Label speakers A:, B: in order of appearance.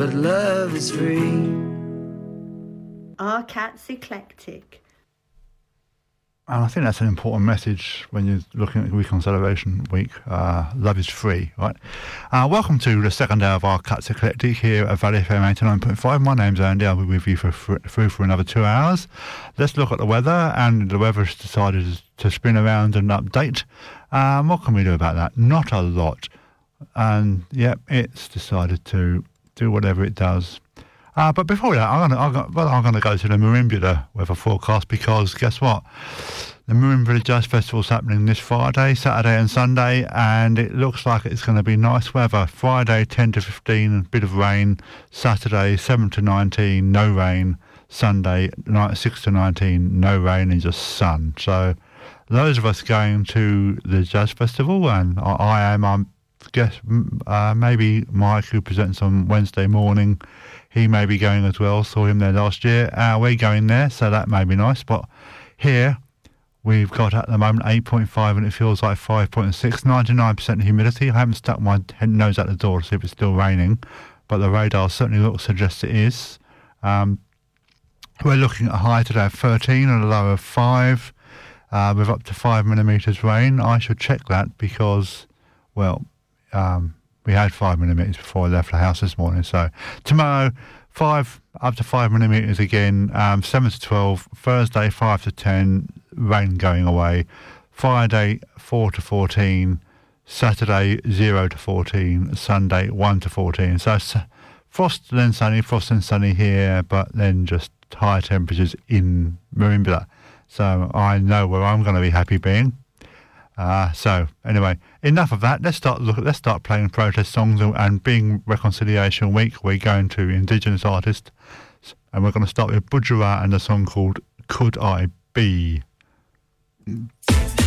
A: but love is free.
B: Our Cat's eclectic.
C: And I think that's an important message when you're looking at Reconciliation Week. Love is free, right? Welcome to the second hour of Our Cat's Eclectic here at Valley FM 89.5. My name's Andy. I'll be with you for another 2 hours. Let's look at the weather, and the weather's decided to spin around and update. What can we do about that? Not a lot. And, yep, it's decided to do whatever it does. But before that, I'm going to go to the Merimbula weather forecast, because guess what? The Merimbula Jazz Festival is happening this Friday, Saturday and Sunday, and it looks like it's going to be nice weather. Friday 10 to 15, a bit of rain. Saturday 7 to 19, no rain. Sunday 6 to 19, no rain and just sun. So those of us going to the Jazz Festival, and I guess maybe Mike, who presents on Wednesday morning, he may be going as well. Saw him there last year. We're going there, so that may be nice. But here we've got at the moment 8.5 and it feels like 5.6, 99% humidity. I haven't stuck my nose out the door to see if it's still raining, but the radar certainly suggests it is. We're looking at a high today of 13 and a low of 5, with up to 5 millimetres rain. I should check that because, well, we had 5 millimetres before I left the house this morning. So tomorrow, up to 5 millimetres again, 7 to 12. Thursday, 5 to 10, rain going away. Friday, 4 to 14. Saturday, 0 to 14. Sunday, 1 to 14. So frost then sunny here, but then just higher temperatures in Merimbula. So I know where I'm going to be happy being. So anyway, enough of that. Let's start playing protest songs, and being Reconciliation Week, we're going to Indigenous artists, and we're going to start with Budjerah and a song called Could I Be.